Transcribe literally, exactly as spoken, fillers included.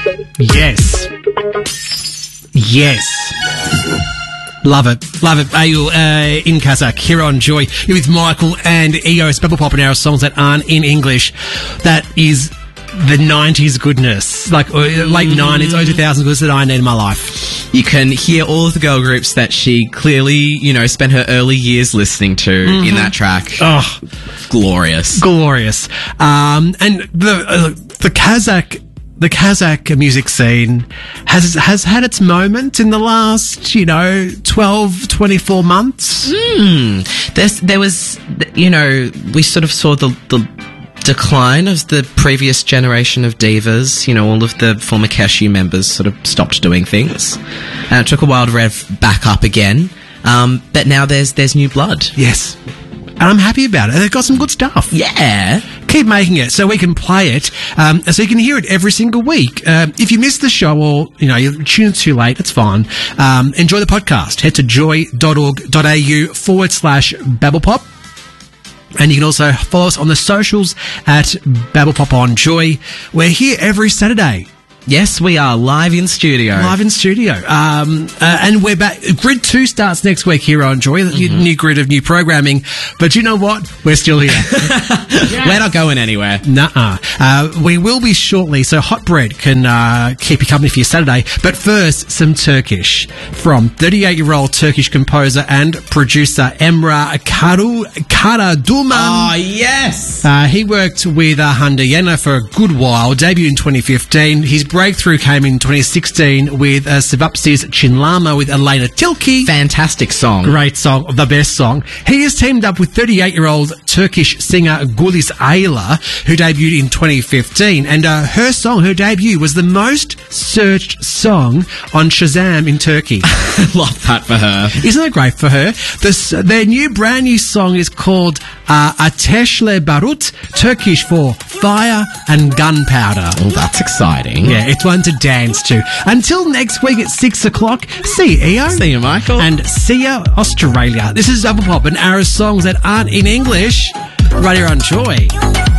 Yes. Yes. Love it. Love it. Ayul uh, in Kazakh here on Joy. You're with Michael and Eos, Bubble Pop and our songs that aren't in English. That is the nineties goodness. Like uh, late nineties, early two thousands goodness that I need in my life. You can hear all of the girl groups that she clearly, you know, spent her early years listening to mm-hmm. in that track. Oh, glorious. Glorious. Um, and the, uh, the Kazakh... The Kazakh music scene has has had its moment in the last, you know, twelve, twenty-four months. Mm. There's, there was, you know, we sort of saw the, the decline of the previous generation of divas. You know, all of the former Cashew members sort of stopped doing things. And it took a while to rev back up again. Um, but now there's there's new blood. Yes. And I'm happy about it. They've got some good stuff. Yeah. Keep making it so we can play it, um, so you can hear it every single week. Um, if you missed the show or, you know, you tuned too late, it's fine. Um, enjoy the podcast. Head to joy.org.au forward slash babblepop. And you can also follow us on the socials at babblepop on Joy. We're here every Saturday. Yes, we are live in studio. Live in studio. Um, uh, and we're back. Grid two starts next week here on Joy. Mm-hmm. New grid of new programming. But you know what? We're still here. Yes. We're not going anywhere. Nuh-uh. Uh, we will be shortly, so Hot Bread can uh, keep you company for your Saturday. But first, some Turkish from thirty-eight-year-old Turkish composer and producer Emrah Karu Karaduman. Oh, yes! Uh, he worked with uh, Hande Yener for a good while, debuted in twenty fifteen. His breakthrough came in twenty sixteen with uh, Sevapsi's Chinlama with Elena Tilki. Fantastic song. Great song, the best song. He has teamed up with thirty-eight-year-old Turkish singer Gülis Ayla, who debuted in twenty fifteen. And uh, her song, her debut, was the most searched song on Shazam in Turkey. Love that for her. Isn't it great for her? This, their new, brand new song is called uh, Ateşle Barut, Turkish for fire and gunpowder. Oh, that's exciting. Yeah, it's one to dance to. Until next week at six o'clock, see you, E O. See you, Michael. And see you, Australia. This is Double Pop and our songs that aren't in English right here on Joy.